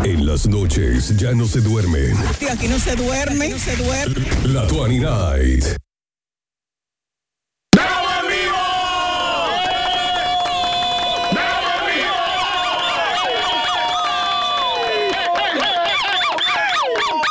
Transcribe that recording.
En las noches ya no se duermen. Aquí no se duerme, no se duerme. La 29 Night.